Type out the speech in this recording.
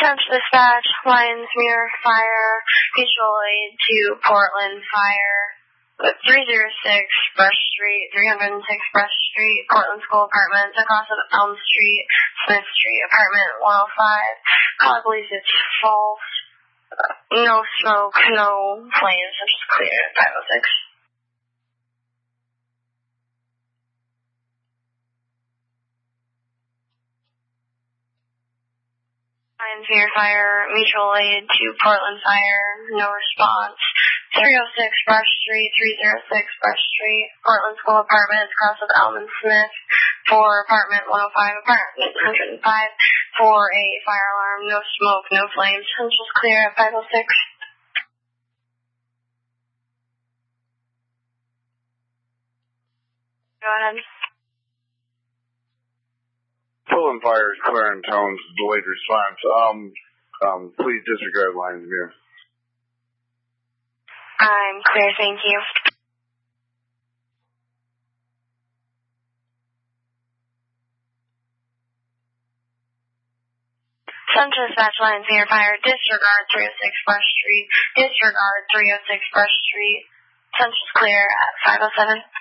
Central Dispatch, Lionsmere Fire, mutual aid to Portland Fire, 306 Brush Street, 306 Brush Street, Portland School Apartments, across of Elm Street, Smith Street, Apartment 105. Call police, it's false. No smoke, no flames, it's just clear at 506. Lionsmere Fire, mutual aid to Portland Fire, no response. 306 Brush Street, 306 Brush Street, Portland School Apartments, across of Elm and Smith, for Apartment 105, Apartment 105, for a fire alarm, no smoke, no flames, central's clear at 506. Go ahead. Portland Fire is clear in tones, delayed response. Please disregard Lionsmere. I'm clear, thank you. Central Dispatch, Lionsmere Fire, disregard 306 Brush Street, disregard 306 Brush Street. Central's clear at 507.